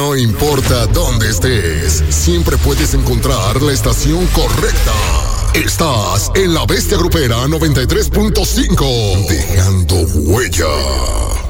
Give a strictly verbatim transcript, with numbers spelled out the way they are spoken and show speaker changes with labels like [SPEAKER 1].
[SPEAKER 1] No importa dónde estés, siempre puedes encontrar la estación correcta. Estás en La Bestia Grupera noventa y tres punto cinco, dejando huella.